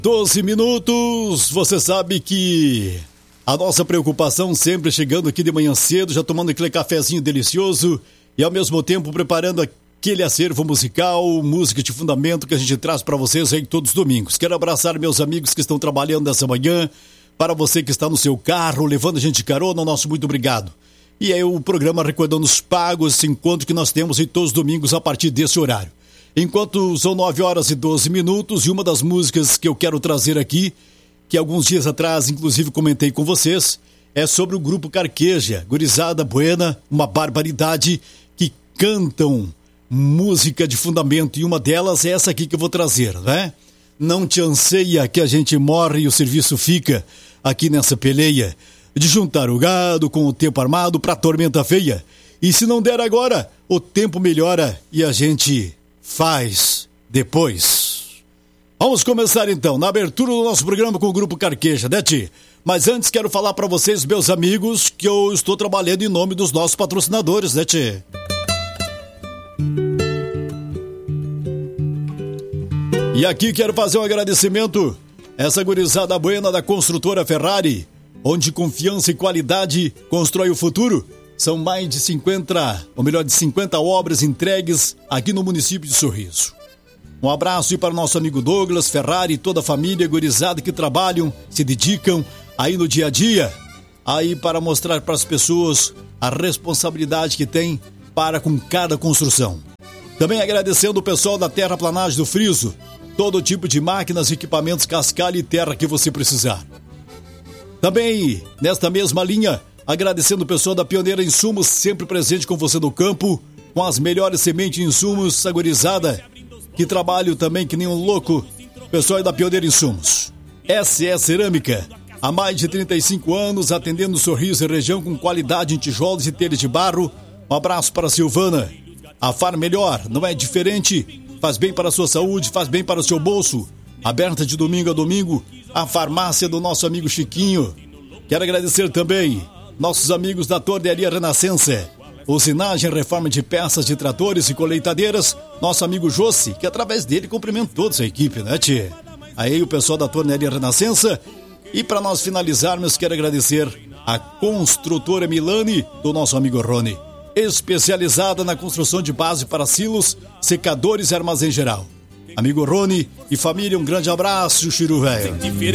12 minutos, você sabe que a nossa preocupação sempre chegando aqui de manhã cedo, já tomando aquele cafezinho delicioso e ao mesmo tempo preparando aquele acervo musical, música de fundamento que a gente traz para vocês aí todos os domingos. Quero abraçar meus amigos que estão trabalhando nessa manhã, para você que está no seu carro, levando a gente de carona, nosso muito obrigado. E aí o programa recordando os pagos, esse encontro que nós temos aí todos os domingos a partir desse horário. Enquanto são 9 horas e 12 minutos, e uma das músicas que eu quero trazer aqui, que alguns dias atrás, inclusive, comentei com vocês, é sobre o grupo Carqueja, gurizada buena, uma barbaridade, que cantam música de fundamento, e uma delas é essa aqui que eu vou trazer, né? Não te anseia que a gente morre e o serviço fica aqui nessa peleia, de juntar o gado com o tempo armado pra tormenta feia. E se não der agora, o tempo melhora e a gente faz depois. Vamos começar então, na abertura do nosso programa com o Grupo Carqueja, né, Ti? Mas antes quero falar para vocês, meus amigos, que eu estou trabalhando em nome dos nossos patrocinadores, né, Ti? E aqui quero fazer um agradecimento a essa gurizada buena da construtora Ferrari, onde confiança e qualidade constrói o futuro. São mais de 50 obras entregues aqui no município de Sorriso. Um abraço aí para o nosso amigo Douglas, Ferrari e toda a família gurizada que trabalham, se dedicam aí no dia a dia, aí para mostrar para as pessoas a responsabilidade que tem para com cada construção. Também agradecendo o pessoal da Terraplanagem do Friso, todo tipo de máquinas, equipamentos, cascalho e terra que você precisar. Também, nesta mesma linha, agradecendo o pessoal da Pioneira Insumos, sempre presente com você no campo, com as melhores sementes e insumos, sagorizada, que trabalho também que nem um louco, pessoal da Pioneira Insumos. SE Cerâmica, há mais de 35 anos, atendendo Sorriso e região com qualidade em tijolos e telhas de barro. Um abraço para a Silvana. A Far Melhor, não é diferente, faz bem para a sua saúde, faz bem para o seu bolso. Aberta de domingo a domingo, a farmácia do nosso amigo Chiquinho. Quero agradecer também nossos amigos da Tornearia Renascença, usinagem, reforma de peças de tratores e colheitadeiras, nosso amigo Jossi, que através dele cumprimento toda essa equipe, né, tchê? Aí o pessoal da Tornearia Renascença. E para nós finalizarmos, quero agradecer a Construtora Milani, do nosso amigo Rony, especializada na construção de base para silos, secadores e armazém geral. Amigo Rony e família, um grande abraço, Chiru velho.